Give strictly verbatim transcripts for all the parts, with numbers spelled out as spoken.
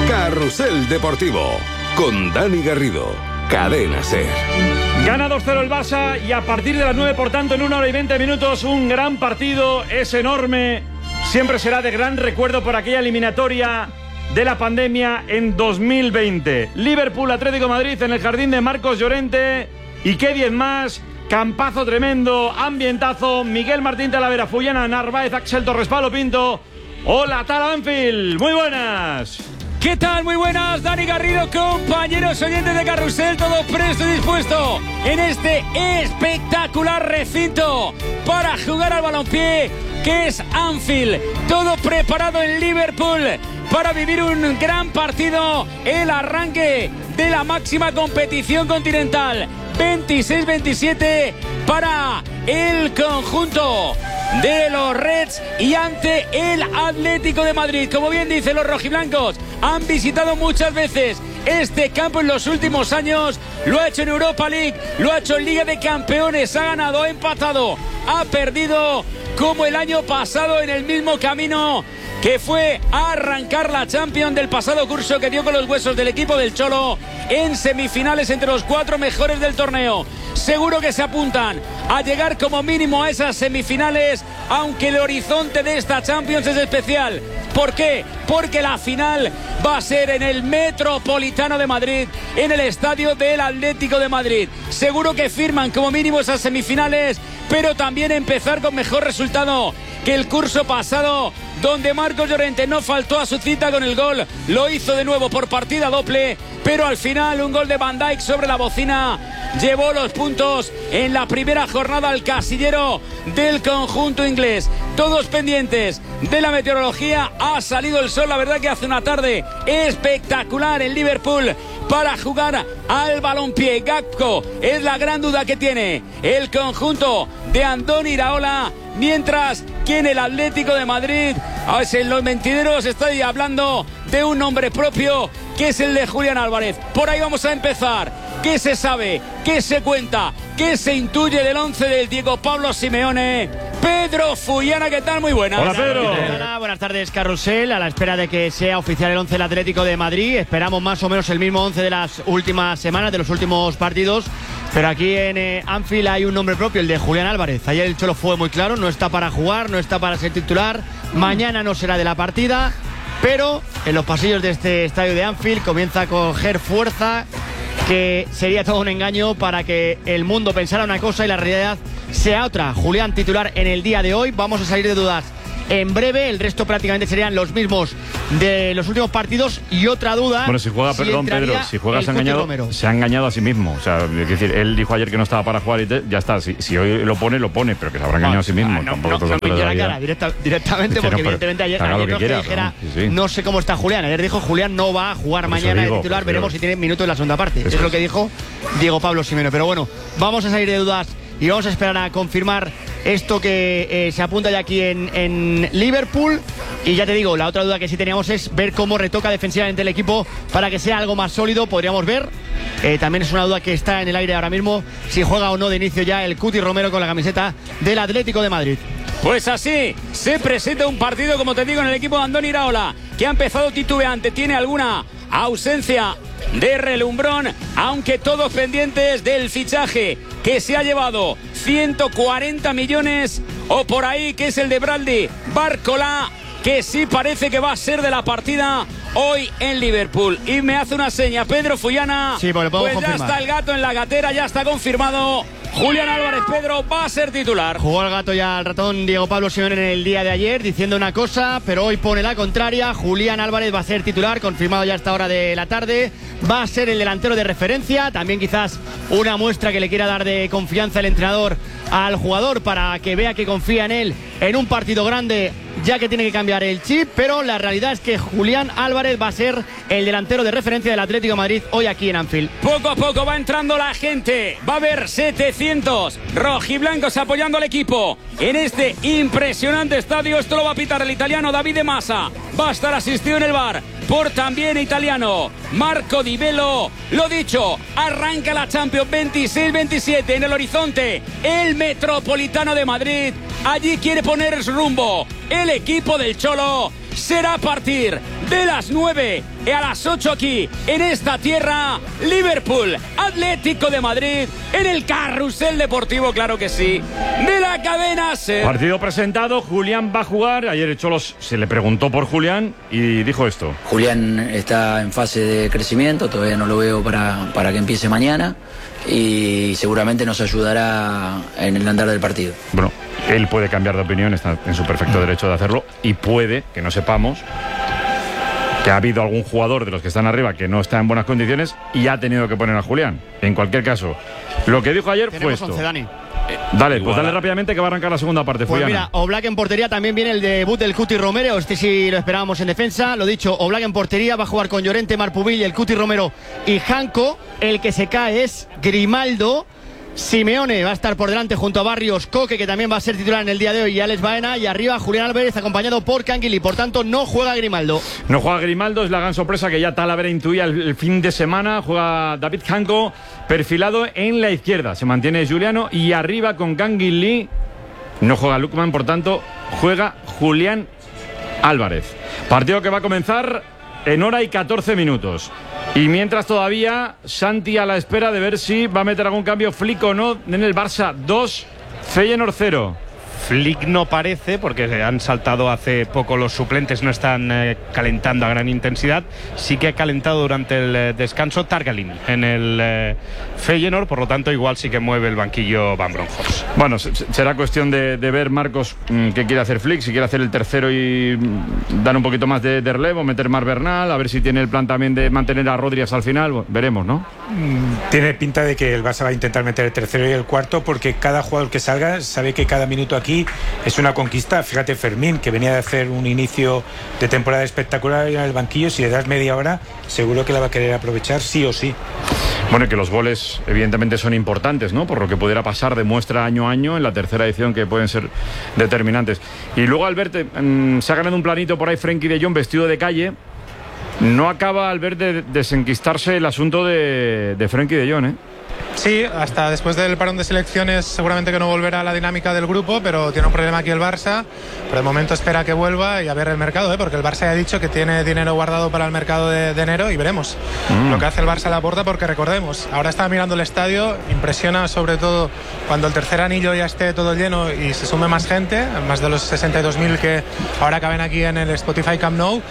Carrusel Deportivo con Dani Garrido, Cadena SER. Gana dos cero el Barça y a partir de las nueve, por tanto, en una hora y veinte minutos, un gran partido, es enorme. Siempre será de gran recuerdo por aquella eliminatoria de la pandemia en dos mil veinte. Liverpool, Atlético de Madrid en el jardín de Marcos Llorente. Y qué diez más. Campazo tremendo, ambientazo. Miguel Martín Talavera, Fullana, Narváez, Axel Torres, Pablo Pinto. Hola, tal Anfield. Muy buenas. ¿Qué tal? Muy buenas, Dani Garrido, compañeros oyentes de Carrusel, todo presto y dispuesto en este espectacular recinto para jugar al balompié que es Anfield. Todo preparado en Liverpool para vivir un gran partido, el arranque de la máxima competición continental. veintiséis veintisiete para el conjunto de los Reds y ante el Atlético de Madrid. Como bien dicen los rojiblancos, han visitado muchas veces este campo en los últimos años. Lo ha hecho en Europa League, lo ha hecho en Liga de Campeones, ha ganado, ha empatado, ha perdido, como el año pasado en el mismo camino que fue a arrancar la Champions del pasado curso, que dio con los huesos del equipo del Cholo en semifinales entre los cuatro mejores del torneo. Seguro que se apuntan a llegar como mínimo a esas semifinales, aunque el horizonte de esta Champions es especial. ¿Por qué? Porque la final va a ser en el Metropolitano de Madrid, en el estadio del Atlético de Madrid. Seguro que firman como mínimo esas semifinales, pero también empezar con mejor resultado que el curso pasado, donde Marcos Llorente no faltó a su cita con el gol. Lo hizo de nuevo por partida doble, pero al final un gol de Van Dijk sobre la bocina llevó los puntos en la primera jornada al casillero del conjunto inglés. Todos pendientes de la meteorología. Ha salido el sol, la verdad que hace una tarde espectacular en Liverpool para jugar al balompié. Gakpo es la gran duda que tiene el conjunto de Andoni Iraola, mientras que en el Atlético de Madrid, a veces en los mentideros, estoy hablando de un nombre propio, que es el de Julián Álvarez. Por ahí vamos a empezar. ¿Qué se sabe? ¿Qué se cuenta? ¿Qué se intuye del once del Diego Pablo Simeone? Pedro Fullana, ¿qué tal? Muy buenas. Hola, Pedro. Hola, buenas tardes, Carrusel. A la espera de que sea oficial el once del Atlético de Madrid. Esperamos más o menos el mismo once de las últimas semanas, de los últimos partidos. Pero aquí en eh, Anfield hay un nombre propio, el de Julián Álvarez. Ayer el Cholo fue muy claro, no está para jugar, no está para ser titular. Mañana no será de la partida. Pero en los pasillos de este estadio de Anfield comienza a coger fuerza, que sería todo un engaño para que el mundo pensara una cosa y la realidad sea otra. Julián titular en el día de hoy. Vamos a salir de dudas en breve. El resto prácticamente serían los mismos de los últimos partidos. Y otra duda. Bueno, si juega, si perdón, Pedro, si juega se ha, engañado, se ha engañado a sí mismo. O sea, es decir, él dijo ayer que no estaba para jugar y te, ya está. Si, si hoy lo pone, lo pone, pero que se habrá engañado no, a sí mismo. No, no, no, no me la cara directa, directamente, porque no, evidentemente ayer, ayer no que quiera, dijera, no, sí, sí. no sé cómo está Julián. Ayer dijo Julián no va a jugar por mañana digo, de titular. Veremos si tiene minutos en la segunda parte. Eso es lo que dijo Diego Pablo Simeone. Pero bueno, vamos a salir de dudas y vamos a esperar a confirmar esto que eh, se apunta ya aquí en, en Liverpool. Y ya te digo, la otra duda que sí teníamos es ver cómo retoca defensivamente el equipo para que sea algo más sólido. Podríamos ver, eh, también es una duda que está en el aire ahora mismo, si juega o no de inicio ya el Cuti Romero con la camiseta del Atlético de Madrid. Pues así se presenta un partido, como te digo, en el equipo de Andoni Iraola, que ha empezado titubeante, tiene alguna ausencia de relumbrón, aunque todos pendientes del fichaje que se ha llevado ciento cuarenta millones o por ahí, que es el de Bradley Barcola, que sí parece que va a ser de la partida hoy en Liverpool. Y me hace una seña Pedro Fullana. Sí, pues, pues ya confirmar. está el gato en la gatera, ya está confirmado. Julián Álvarez, Pedro, va a ser titular. Jugó el gato ya al ratón Diego Pablo Simeone en el día de ayer, diciendo una cosa, pero hoy pone la contraria. Julián Álvarez va a ser titular, confirmado ya a esta hora de la tarde. Va a ser el delantero de referencia. También quizás una muestra que le quiera dar de confianza el entrenador al jugador, para que vea que confía en él en un partido grande, ya que tiene que cambiar el chip. Pero la realidad es que Julián Álvarez va a ser el delantero de referencia del Atlético de Madrid hoy aquí en Anfield. Poco a poco va entrando la gente. Va a haber setecientos rojiblancos apoyando al equipo en este impresionante estadio. Esto lo va a pitar el italiano David De Massa. Va a estar asistido en el bar por también italiano Marco Di Bello. Lo dicho, arranca la Champions veintiséis veintisiete en el horizonte el Metropolitano de Madrid. Allí quiere poner su rumbo el equipo del Cholo. Será a partir de las nueve a las ocho aquí, en esta tierra, Liverpool, Atlético de Madrid, en el Carrusel Deportivo, claro que sí, de la cadena SER. Partido presentado, Julián va a jugar. Ayer Cholos se le preguntó por Julián y dijo esto. Julián está en fase de crecimiento, todavía no lo veo para, para que empiece mañana y seguramente nos ayudará en el andar del partido. Bueno, él puede cambiar de opinión, está en su perfecto derecho de hacerlo y puede que no sepamos que ha habido algún jugador de los que están arriba que no está en buenas condiciones y ha tenido que poner a Julián. En cualquier caso, lo que dijo ayer fue esto. once, Dani. Dale, pues dale rápidamente que va a arrancar la segunda parte. Pues Fullana. mira, Oblak en portería, también viene el debut del Cuti Romero. Este sí lo esperábamos en defensa. Lo dicho, Oblak en portería, va a jugar con Llorente, Marpubil, el Cuti Romero y Janko. El que se cae es Grimaldo. Simeone va a estar por delante junto a Barrios, Coque, que también va a ser titular en el día de hoy, y Alex Baena, y arriba Julián Álvarez acompañado por Canguilí. Por tanto, no juega Grimaldo. No juega Grimaldo, es la gran sorpresa que ya Talavera intuía el, el fin de semana. Juega David Janko, perfilado en la izquierda. Se mantiene Juliano y arriba con Canguilí. No juega Lukman, por tanto, juega Julián Álvarez. Partido que va a comenzar en hora y catorce minutos. Y mientras todavía Santi a la espera de ver si va a meter algún cambio Flick o no en el Barça. dos, Feyenoord cero. Flick no parece, porque han saltado hace poco los suplentes, no están eh, calentando a gran intensidad. Sí que ha calentado durante el eh, descanso Targalin en el eh, Feyenoord, por lo tanto igual sí que mueve el banquillo Van Bronckhorst. Bueno, será cuestión de, de ver, Marcos, mmm, qué quiere hacer Flick, si quiere hacer el tercero y mmm, dar un poquito más de, de relevo, meter más Bernal, a ver si tiene el plan también de mantener a Rodri hasta el final. Bueno, veremos, ¿no? Tiene pinta de que el Barça va a intentar meter el tercero y el cuarto, porque cada jugador que salga sabe que cada minuto aquí es una conquista. Fíjate, Fermín, que venía de hacer un inicio de temporada espectacular en el banquillo, si le das media hora seguro que la va a querer aprovechar sí o sí. Bueno, y que los goles evidentemente son importantes, ¿no? Por lo que pudiera pasar, demuestra año a año en la tercera edición que pueden ser determinantes. Y luego, Albert, mmm, se ha ganado un planito por ahí Frenkie de Jong vestido de calle. No acaba, Albert, de desenquistarse el asunto de, de Frenkie de Jong, ¿eh? Sí, hasta después del parón de selecciones seguramente que no volverá a la dinámica del grupo, pero tiene un problema aquí el Barça. Por el momento espera que vuelva y a ver el mercado, ¿eh? Porque el Barça ya ha dicho que tiene dinero guardado para el mercado de, de enero y veremos mm. lo que hace el Barça a la puerta, porque recordemos, ahora está mirando el estadio, impresiona sobre todo cuando el tercer anillo ya esté todo lleno y se sume más gente, más de los sesenta y dos mil que ahora caben aquí en el Spotify Camp Nou,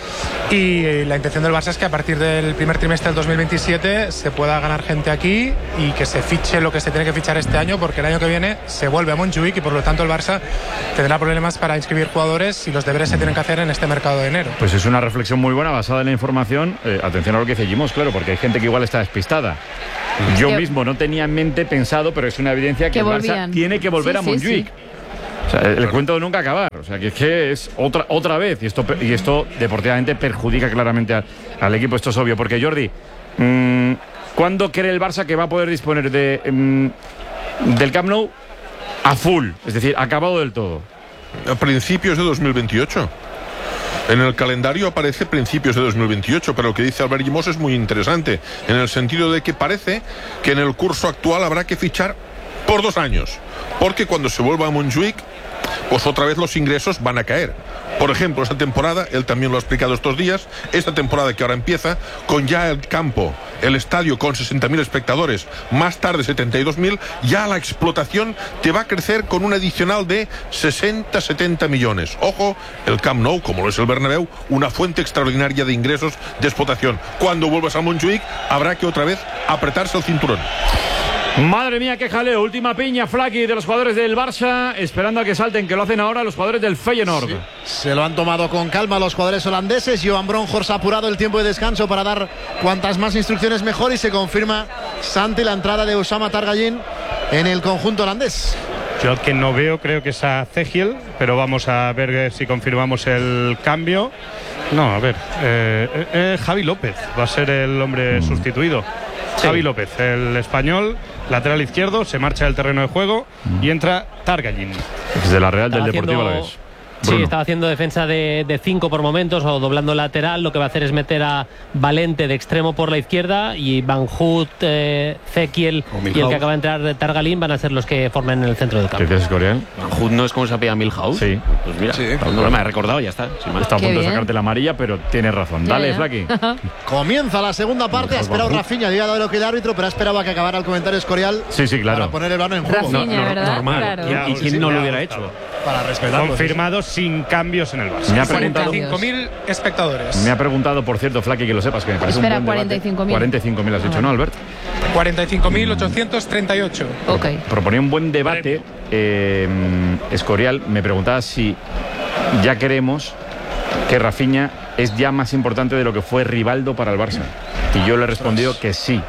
y la intención del Barça es que a partir del primer trimestre del dos mil veintisiete se pueda ganar gente aquí y que se fiche lo que se tiene que fichar este año, porque el año que viene se vuelve a Montjuic y por lo tanto el Barça tendrá problemas para inscribir jugadores y los deberes se tienen que hacer en este mercado de enero. Pues es una reflexión muy buena basada en la información. Eh, atención a lo que dice Jimos, claro, porque hay gente que igual está despistada. Yo que, mismo no tenía en mente pensado, pero es una evidencia que, que el Barça tiene que volver sí, a Montjuic. Sí, sí. O sea, el, el cuento de nunca acabar. O sea, que es que es otra otra vez y esto y esto deportivamente perjudica claramente al, al equipo. Esto es obvio, porque Jordi, mmm, ¿cuándo cree el Barça que va a poder disponer de mmm, del Camp Nou a full? Es decir, acabado del todo. A principios de dos mil veintiocho. En el calendario aparece principios de dos mil veintiocho, pero lo que dice Albert Llimós es muy interesante, en el sentido de que parece que en el curso actual habrá que fichar por dos años, porque cuando se vuelva a Montjuic, pues otra vez los ingresos van a caer. Por ejemplo, esta temporada, él también lo ha explicado estos días, esta temporada que ahora empieza, con ya el campo, el estadio con sesenta mil espectadores, más tarde setenta y dos mil, ya la explotación te va a crecer con un adicional de sesenta a setenta millones. Ojo, el Camp Nou, como lo es el Bernabéu, una fuente extraordinaria de ingresos de explotación. Cuando vuelvas a Montjuic, habrá que otra vez apretarse el cinturón. Madre mía, qué jaleo. Última piña, Flaky, de los jugadores del Barça, esperando a que salten, que lo hacen ahora los jugadores del Feyenoord. Sí, se lo han tomado con calma los jugadores holandeses. Johan Bronkhorst ha apurado el tiempo de descanso para dar cuantas más instrucciones mejor, y se confirma, Santi, la entrada de Oussama Targallin en el conjunto holandés. Yo que no veo, creo que es a Cegiel, pero vamos a ver si confirmamos el cambio. No, a ver, eh, eh, Javi López va a ser el hombre sustituido. Sí. Javi López, el español, lateral izquierdo, se marcha del terreno de juego y entra Targallin. Es de la Real del Deportivo Alavés. Sí, Bruno. estaba haciendo defensa de, de cinco por momentos o doblando lateral. Lo que va a hacer es meter a Valente de extremo por la izquierda y Van Hout, eh, Zekiel y el que acaba de entrar Targalín van a ser los que formen el centro del campo. ¿Qué dices, Escorial? Van Hout no es como se apellida Milhouse. Sí. Pues mira, Sí. no me he recordado, ya está. Sin más. Está a Qué punto de bien. sacarte la amarilla, pero tienes razón. Dale, Ya, ya. Flaky. Comienza la segunda parte. Ha esperado Rafinha, había dado lo que el árbitro, pero ha esperado a que acabara el comentario Escorial. Sí, sí, claro. Para poner el balón en juego. Rafinha, No, no, ¿verdad? normal. Claro. ¿Y, y quién no lo hubiera hecho? Para respetarlo. Confirmado sin cambios en el Barça. Me ha Sin preguntado, cambios. cinco mil espectadores. me ha preguntado, por cierto, Flaky, que lo sepas, que me parece Espera, un buen cuarenta y cinco mil. cuarenta y cinco mil has dicho, ¿no, Albert? cuarenta y cinco mil ochocientos treinta y ocho. Ok. Proponía un buen debate. Eh, Escorial me preguntaba si ya creemos que Rafinha es ya más importante de lo que fue Rivaldo para el Barça. Y yo le he respondido que sí.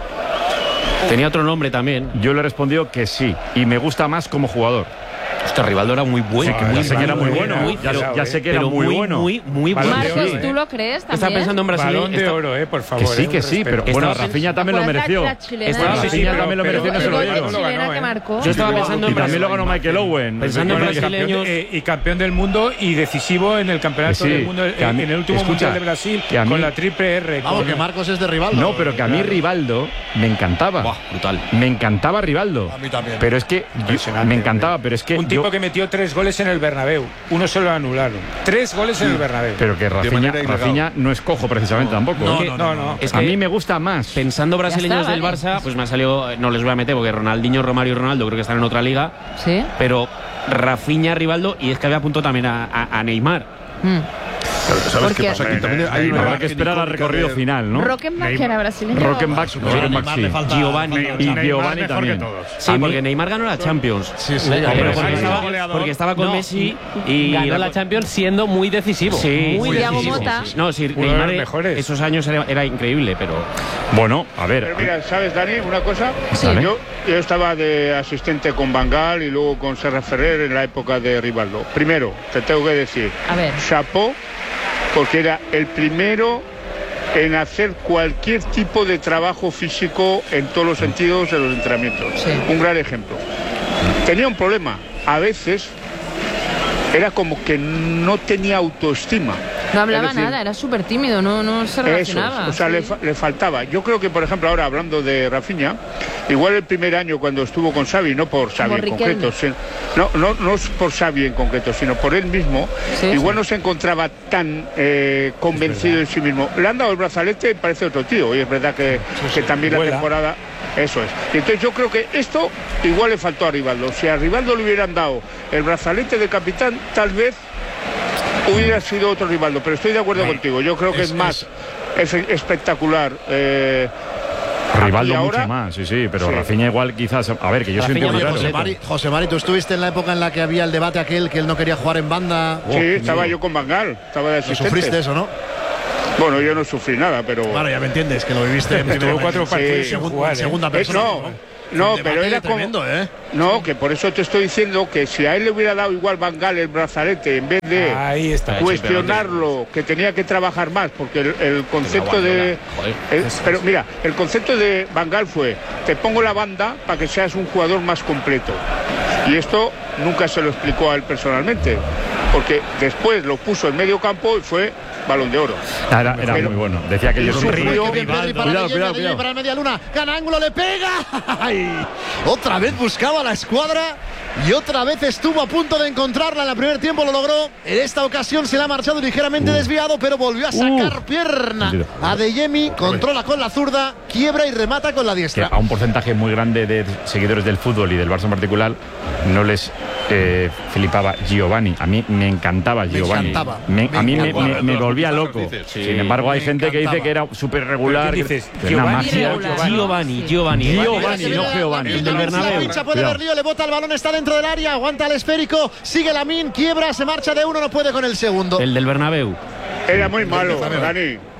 Tenía otro nombre también. Yo le he respondido que sí. Y me gusta más como jugador. Hostia, Rivaldo era muy bueno. Sí, que ya sé que era muy bueno. Muy, Ya, pero- ya sé que era pero muy, bueno. Muy, muy bueno. Balón de Marcos, oro, ¿tú ¿eh? lo crees también? Estaba pensando en Brasil. Balón de está- oro, eh, por Que favor. sí, eh, que un sí, pero respeto. bueno, Estaba- Rafinha también lo ¿Te acuerdas mereció. la chilena? Estaba- Rafinha sí, sí, también lo mereció, no se lo La dieron. chilena ganó, que ¿eh? marcó. Yo estaba pensando Y en también lo Brasil. ganó Michael Owen. Pensando en Bueno, y brasileños. campeón, de- eh, y campeón del mundo y decisivo en el campeonato Que sí, del mundo que a en, mí- en el último escucha, mundial de Brasil que a mí- con la triple R. Vamos, con- que Marcos es de Rivaldo. No, pero que a mí Rivaldo me encantaba. Buah, brutal. Me encantaba Rivaldo. A mí también. Pero es que yo- Impresionante, me encantaba, pero es que un tipo yo- que metió tres goles en el Bernabéu. Uno se lo anularon. Tres goles en el Bernabéu. pero que Rafinha, manera ilegal. Rafinha no es cojo precisamente tampoco. no, ¿eh? no, no, no. Es A que mí me gusta más. pensando brasileños está, del vale. Barça, pues me ha salido, no les voy a meter porque Ronaldinho, Romario y Ronaldo creo que están en otra liga, Sí. pero Rafinha, Rivaldo y es que había apuntado también a, a- a Neymar. Mm. Pero ¿sabes Porque- qué pasa? Aquí también hay una Habrá que imagen esperar al icónica recorrido de- final, ¿no? Rockenbach, que era brasileño. Rockenbach, Pero a Rockenbach Neymar sí. le falta- Giovanni. falta- Y Neymar Giovanni mejor también. que todos. Sí, A mí- porque Neymar ganó la Champions. Sí, sí. Pero Hombre, porque, sí. estaba, Goleador. porque estaba con No, Messi y Ganó la Champions siendo muy decisivo. Sí, muy sí, Thiago sí, sí, Motta. sí, sí. No, sí, Uno de Neymar los eh, mejores. esos años era, era increíble, pero Bueno, a ver. Pero mira, ¿sabes, Dani? Una cosa. Sí. Yo, yo estaba de asistente con Van Gaal y luego con Serra Ferrer en la época de Rivaldo. Primero, te tengo que decir, A ver. chapó, porque era el primero en hacer cualquier tipo de trabajo físico en todos los sentidos de los entrenamientos. Sí. Un gran ejemplo. Tenía un problema. A veces era como que no tenía autoestima. No hablaba Es decir, nada, era súper tímido, no, no se Eso relacionaba. es, o sea, sí. le, fa- le faltaba. Yo creo que, por ejemplo, ahora hablando de Rafinha, igual el primer año cuando estuvo con Xavi, no por Xavi en Riquelme. concreto, si- no, no, no es por Xavi en concreto, sino por él mismo, Sí, igual sí. no se encontraba tan eh, convencido en sí mismo. Le han dado el brazalete y parece otro tío, y es verdad que, que también la Vuela. temporada... Eso es. Y entonces yo creo que esto igual le faltó a Rivaldo. Si a Rivaldo le hubieran dado el brazalete de capitán, tal vez hubiera sido otro Rivaldo, pero estoy de acuerdo contigo. Yo creo que es, es- más efe- espectacular. eh, Rivaldo y ahora- mucho más, sí, sí, pero Sí. Rafinha igual quizás. A ver, que yo soy un Rafinha tío muy más raro. José Mari, José Mari, tú estuviste en la época en la que había el debate aquel que él no quería jugar en banda. sí, estaba yo con Van Gaal, estaba de Lo asistente. sufriste eso, ¿no? Bueno, yo no sufrí nada, pero... Bueno, ya me entiendes, que lo viviste en primera Estuvo cuatro en partidos Sí. sin segunda, jugar. en ¿eh? segunda Eh, persona. no, no, Un pero debate era como... tremendo, ¿eh? No, que por eso te estoy diciendo que si a él le hubiera dado igual Van Gaal el brazalete, en vez de Ahí está. cuestionarlo, que tenía que trabajar más, porque el, el concepto de... Joder. el- pero mira, el concepto de Van Gaal fue, te pongo la banda para que seas un jugador más completo. Y esto nunca se lo explicó a él personalmente, porque después lo puso en medio campo y fue Balón de Oro. Era, era Pero- muy bueno. Decía que yo soy un Sufrió. rival. Qué bien, Pedri para Cuidado, Guillem, cuidado, Guillem cuidado. para el media luna. Gana ángulo, le pega. ¡Ay! Otra vez buscaba la escuadra y otra vez estuvo a punto de encontrarla. En el primer tiempo lo logró. En esta ocasión se le ha marchado ligeramente desviado, pero volvió a sacar pierna. A Adeyemi, controla con la zurda, quiebra y remata con la Que diestra. a un porcentaje muy grande de seguidores del fútbol y del Barça en particular no les eh, flipaba Giovanni. A mí me encantaba Giovanni. encantaba. Me- a mí me, encantaba. me- me volvía loco. Sí. Sin embargo, hay Me gente que dice encantaba. que era súper regular. ¿Pero qué dices? que era una Giovanni magia. Irregular. Giovanni, Giovanni. Giovanni, Mira que no viene Giovanni. la- El la- del la Bernabéu. pincha, puede Cuidado. ver lío, le bota el balón, está dentro del área, aguanta el esférico, sigue Lamine, quiebra, se marcha de uno, no puede con el segundo. El del Bernabéu. Era muy malo, Dani.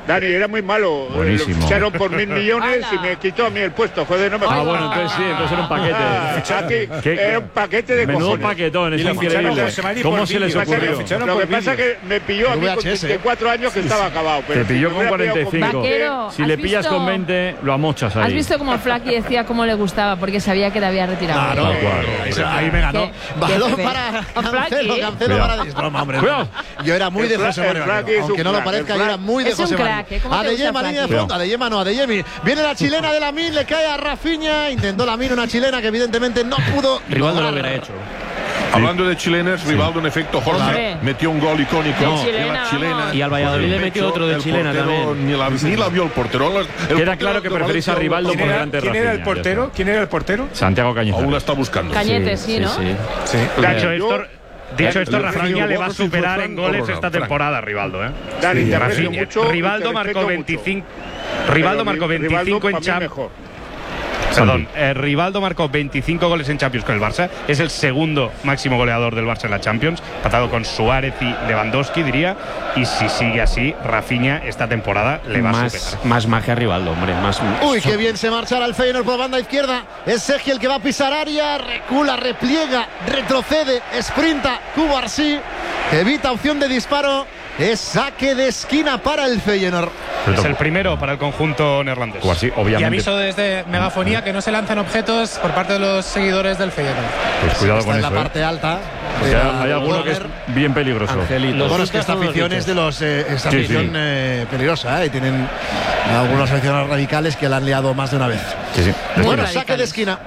Dani, era muy malo. Buenísimo. Lo ficharon por mil millones y me quitó a mí el puesto. Joder, no me Ah, jodas. bueno, entonces sí, entonces era un paquete. Ah, aquí, ¿Qué- era un paquete de Menudo cojones. paquetón, es Y lo increíble. ficharon José Mari ¿Cómo por se les vídeo. ocurrió? Lo que pasa es que me pilló a mí con treinta y cuatro años que estaba acabado. Pero Te pilló si me con hubiera cuarenta y pillado cinco. Vaquero, Si le ¿has pillas visto- con veinte, lo amochas ahí. ¿Has visto cómo Flaky decía cómo le gustaba? Porque sabía que le había retirado. Claro, ahí, se- ahí me ganó. Qué- Balón qué para fe. Cancelo, Flaky. Cancelo Cuidado. para... Es broma, hombre. Cuidado. Yo era muy El de Fla- José el María. Flaky es un Aunque no lo crack, parezca, el yo era Flaky. muy de Es un José crack, María. ¿eh? ¿Cómo te gusta Adeyemi, línea de Flaky? fondo. Adeyemi no, Adeyemi. Viene la chilena de Lamine, le cae a Rafinha. Intentó Lamine una chilena que evidentemente no pudo. Rivaldo lo lograr. hubiera hecho. Hablando de chilenas, Rivaldo en efecto, Jorge, Hombre. metió un gol icónico De de chilena, la chilena. vamos. Y al Valladolid le Por el metió pecho, otro de el chilena portero también. Ni la, ni la vio el portero. El Queda portero claro que de preferís a Valencia, Rivaldo ¿Quién por era, delante de quién era el Rafinha, portero? ¿Quién era el portero? Santiago Cañizares. Aún la está buscando. Cañete, sí, ¿no? sí. Sí. Dicho Yo- esto, dicho esto, Le- Rafinha le va a Borges y superar Fran en goles Corona, esta Fran. temporada a Rivaldo, ¿eh? Dani, te aprecio Rafinha. mucho y Rivaldo te marcó respeto veinticinco. mucho. Rivaldo Pero marcó Rivaldo veinticinco en para mí Champions. mejor. Perdón, eh, Rivaldo marcó veinticinco goles en Champions con el Barça. Es el segundo máximo goleador del Barça en la Champions, empatado con Suárez y Lewandowski, diría. Y si sigue así, Rafinha esta temporada le va a Más, superar. más magia a Rivaldo, hombre. Más, Uy, qué bien se marchará el Feyenoord por banda izquierda. Es Sergi el que va a pisar área. Recula, repliega, retrocede, sprinta. Cubarsí evita opción de disparo. Es saque de esquina para el Feyenoord. Es el primero para el conjunto neerlandés. O así, Y obviamente. aviso desde Megafonía que no se lanzan objetos por parte de los seguidores del Feyenoord. Pues cuidado Está con en la eso, ¿eh? parte alta. Porque de hay, la hay alguno que es corner. bien peligroso. Angelito. Bueno, es que esta Los afición es de los. Eh, esta Sí, afición sí. eh, peligrosa, ¿eh? Y tienen algunos aficionados radicales que la han liado más de una vez. Sí, sí. Bueno, radicales. saque de esquina.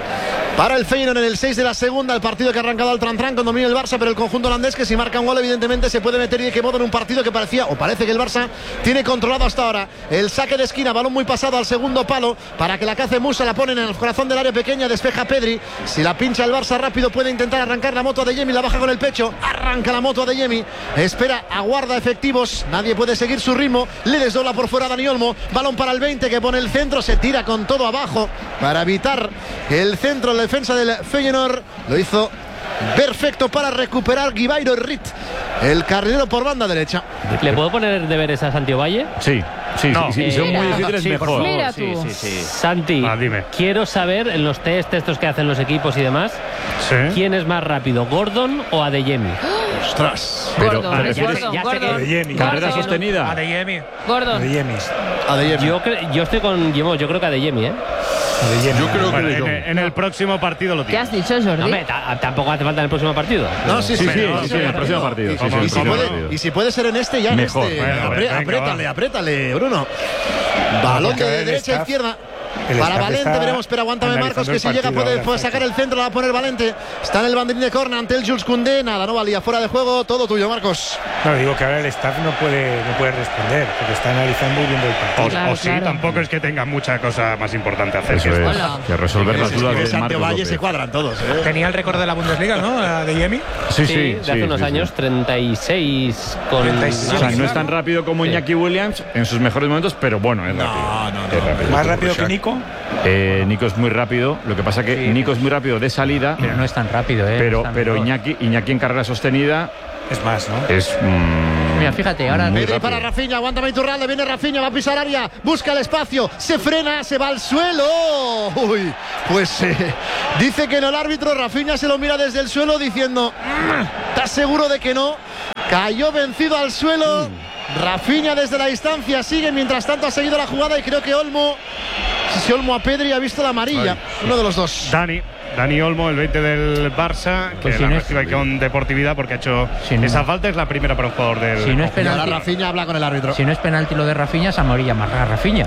Para el Feyenoord en el seis de la segunda, el partido que ha arrancado al Tran-Tran con dominio del Barça, pero el conjunto holandés que si marca un gol evidentemente se puede meter y de qué modo en un partido que parecía, o parece que el Barça tiene controlado hasta ahora. El saque de esquina, balón muy pasado al segundo palo, para que la cace Musa, la ponen en el corazón del área pequeña, despeja Pedri. Si la pincha el Barça rápido puede intentar arrancar la moto a Adeyemi, la baja con el pecho, arranca la moto a Adeyemi, espera, aguarda efectivos, nadie puede seguir su ritmo, le desdobla por fuera a Dani Olmo, balón para el veinte que pone el centro, se tira con todo abajo para evitar el centro, la defensa del Feyenoord. Lo hizo perfecto para recuperar Guibairo Rit, el carrilero por banda derecha. ¿Le puedo poner deberes a Santi Valle? Sí, sí, No. sí, sí, si son muy Mira. difíciles, Sí, por mejor. favor. Mira Sí, tú. sí, sí. Santi, Ah, dime. quiero saber en los test estos que hacen los equipos y demás, Sí. ¿quién es más rápido, Gordon o Adeyemi? Ostras. Pero, Gordon, ¿te refieres- Gordon, ya sé Gordon. que- Adeyemi. ¿Carrera Gordon. sostenida? Adeyemi. Gordon. Adeyemi. Adeyemi. Yo, cre- yo estoy con Guillermo, yo creo que Adeyemi, ¿eh? Adeyemi. Yo creo que Bueno, de en, Jong. en el próximo partido lo ¿Qué tiene. has dicho, Jordi? No, hombre, ta- tampoco hace falta en el próximo partido. No, sí, sí, Sí, sí, sí, sí, sí, en el próximo partido. Sí, sí, en el Y si, próximo puede, partido. y si puede ser en este, ya en Mejor. este. Bueno, Apre- venga, apriétale, va. apriétale, Bruno. Balón porque de el derecha a staff- izquierda. el Para staff Valente está veremos, pero aguántame Marcos, analizando que el si llega partido puede, ahora, puede Frankie. sacar el centro, la va a poner Valente. Está en el banderín de córner ante el Jules Koundé. Nada, no valía, fuera de juego, todo tuyo, Marcos. No, digo que ahora el staff no puede, no puede responder, porque está analizando y viendo el partido. O, Claro, o sí, claro. tampoco es que tenga mucha cosa más importante a hacer. Eso que esto. es, Hola. que resolver las dudas Que de Santiago Marcos Valle López. se cuadran todos. ¿eh? Tenía el récord de la Bundesliga, ¿no? Adeyemi. Sí, Sí, sí, de hace sí, unos sí, sí. años, treinta y seis con... treinta y seis. O sea, no es tan rápido como Sí. Iñaki Williams en sus mejores momentos, pero bueno, es No, rápido. no, no. Es rápido. Más rápido que Nico. Eh, Nico es muy rápido, lo que pasa que Nico es muy rápido de salida, Pero no es tan rápido, ¿eh? pero, Es tan pero veloz. Iñaki, Iñaki en carrera sostenida Es más, ¿no? es... mm, Mira, fíjate, ahora muy Pedri rápido. para Rafinha, aguántame Iturralde, viene Rafinha, va a pisar área, busca el espacio, se frena, se va al suelo. Uy, pues eh, dice que no el árbitro, Rafinha se lo mira desde el suelo diciendo, "Mm, ¿estás seguro de que no?" Cayó vencido al suelo. Rafinha desde la distancia sigue, mientras tanto ha seguido la jugada y creo que Olmo, si Olmo a Pedri ha visto la amarilla, uno de los dos. Dani. Dani Olmo, el veinte del Barça, Pues que si la no es- recibe con deportividad porque ha hecho Si no- esa falta, es la primera para un jugador del. Si no es Y ahora penalti, Rafinha habla con el árbitro. si no es penalti lo de Rafinha, es amarilla más a Rafinha.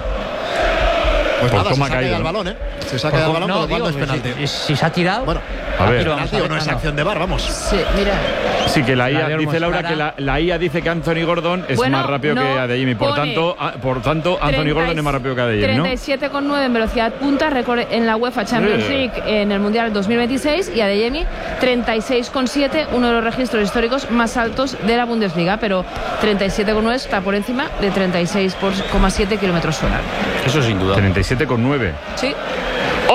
Pues Por nada, se cómo ha saca caído, el ¿no? balón, ¿eh? Se saca el balón, por lo cual no es pues, penalti. si, si se ha tirado. Bueno, A ver. pero penalti o no es Ah, no. acción de bar, vamos. Sí, mira. Sí, que la I A, La de Olmo dice es Laura clara. que la, la I A dice que Anthony Gordon es Bueno, más rápido no, que Adeyemi. Por pone tanto, a- por tanto Anthony treinta y- Gordon es más rápido que Adeyemi, ¿no? treinta y siete coma nueve en velocidad punta, récord en la UEFA Champions Sí. League en el Mundial dos mil veintiséis, y Adeyemi treinta y seis coma siete, uno de los registros históricos más altos de la Bundesliga, pero treinta y siete coma nueve está por encima de treinta y seis coma siete kilómetros hora. Eso sin duda. treinta y siete coma nueve. Sí.